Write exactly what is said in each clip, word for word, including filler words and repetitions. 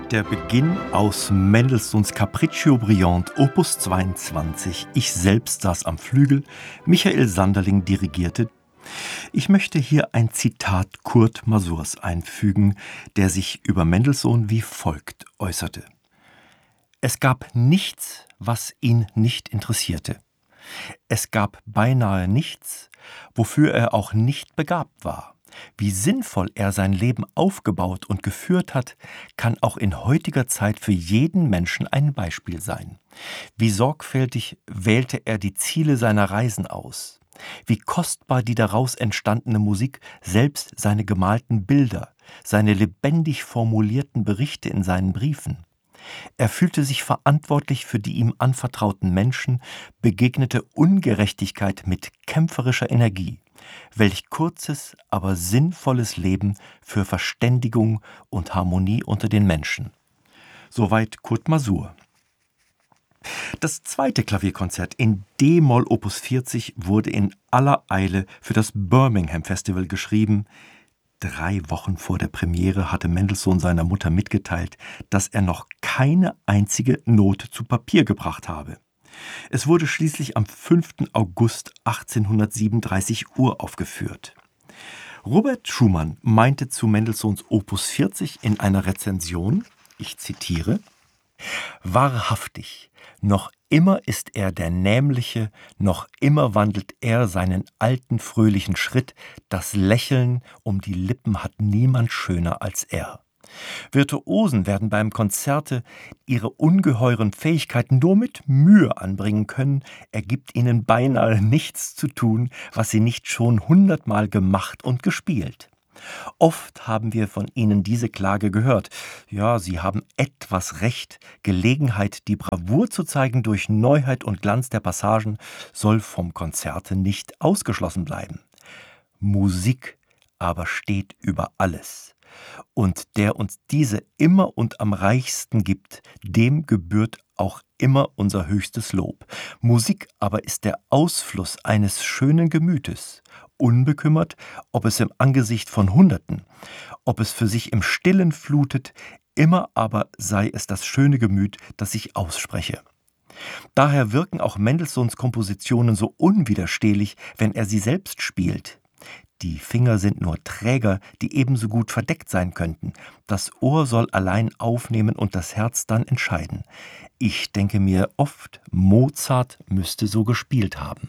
Der Beginn aus Mendelssohns Capriccio Brillant, Opus zweiundzwanzig. Ich selbst saß am Flügel, Michael Sanderling dirigierte. Ich möchte hier ein Zitat Kurt Masurs einfügen, der sich über Mendelssohn wie folgt äußerte: Es gab nichts, was ihn nicht interessierte. Es gab beinahe nichts, wofür er auch nicht begabt war. Wie sinnvoll er sein Leben aufgebaut und geführt hat, kann auch in heutiger Zeit für jeden Menschen ein Beispiel sein. Wie sorgfältig wählte er die Ziele seiner Reisen aus. Wie kostbar die daraus entstandene Musik, selbst seine gemalten Bilder, seine lebendig formulierten Berichte in seinen Briefen. Er fühlte sich verantwortlich für die ihm anvertrauten Menschen, begegnete Ungerechtigkeit mit kämpferischer Energie. Welch kurzes, aber sinnvolles Leben für Verständigung und Harmonie unter den Menschen. Soweit Kurt Masur. Das zweite Klavierkonzert in D-Moll Opus vierzig wurde in aller Eile für das Birmingham Festival geschrieben. Drei Wochen vor der Premiere hatte Mendelssohn seiner Mutter mitgeteilt, dass er noch keine einzige Note zu Papier gebracht habe. Es wurde schließlich am fünften August achtzehnhundertsiebenunddreißig uraufgeführt. Robert Schumann meinte zu Mendelssohns Opus vierzig in einer Rezension, ich zitiere: Wahrhaftig, noch immer ist er der Nämliche, noch immer wandelt er seinen alten fröhlichen Schritt, das Lächeln um die Lippen hat niemand schöner als er. Virtuosen werden beim Konzerte ihre ungeheuren Fähigkeiten nur mit Mühe anbringen können, er gibt ihnen beinahe nichts zu tun, was sie nicht schon hundertmal gemacht und gespielt. Oft haben wir von ihnen diese Klage gehört. Ja, sie haben etwas recht. Gelegenheit, die Bravour zu zeigen durch Neuheit und Glanz der Passagen, soll vom Konzerte nicht ausgeschlossen bleiben. Musik aber steht über alles. Und der uns diese immer und am reichsten gibt, dem gebührt auch immer unser höchstes Lob. Musik aber ist der Ausfluss eines schönen Gemütes, unbekümmert, ob es im Angesicht von Hunderten, ob es für sich im Stillen flutet, immer aber sei es das schöne Gemüt, das sich ausspreche. Daher wirken auch Mendelssohns Kompositionen so unwiderstehlich, wenn er sie selbst spielt. Die Finger sind nur Träger, die ebenso gut verdeckt sein könnten. Das Ohr soll allein aufnehmen und das Herz dann entscheiden. Ich denke mir oft, Mozart müsste so gespielt haben.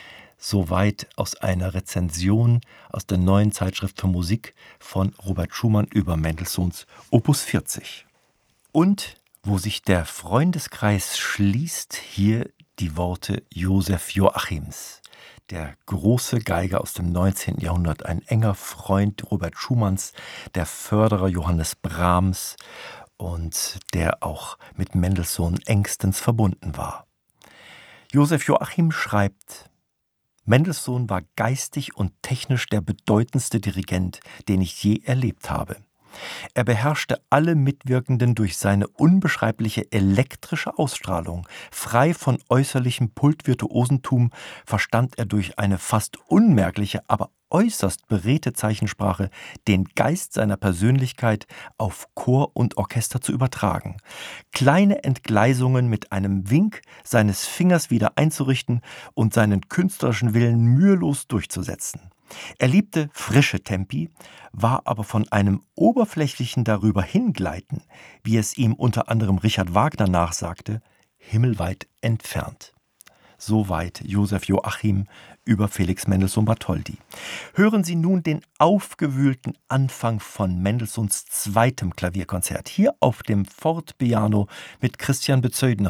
Soweit aus einer Rezension aus der Neuen Zeitschrift für Musik von Robert Schumann über Mendelssohns Opus vierzig. Und wo sich der Freundeskreis schließt, hier die Worte Joseph Joachims. Der große Geiger aus dem neunzehnten Jahrhundert, ein enger Freund Robert Schumanns, der Förderer Johannes Brahms und der auch mit Mendelssohn engstens verbunden war. Joseph Joachim schreibt: Mendelssohn war geistig und technisch der bedeutendste Dirigent, den ich je erlebt habe. Er beherrschte alle Mitwirkenden durch seine unbeschreibliche elektrische Ausstrahlung. Frei von äußerlichem Pultvirtuosentum verstand er durch eine fast unmerkliche, aber äußerst beredte Zeichensprache den Geist seiner Persönlichkeit auf Chor und Orchester zu übertragen. Kleine Entgleisungen mit einem Wink seines Fingers wieder einzurichten und seinen künstlerischen Willen mühelos durchzusetzen. Er liebte frische Tempi, war aber von einem oberflächlichen darüber hingleiten, wie es ihm unter anderem Richard Wagner nachsagte, himmelweit entfernt. Soweit Joseph Joachim über Felix Mendelssohn Bartholdy. Hören Sie nun den aufgewühlten Anfang von Mendelssohns zweitem Klavierkonzert, hier auf dem Fortepiano mit Christian Bezuidenhout.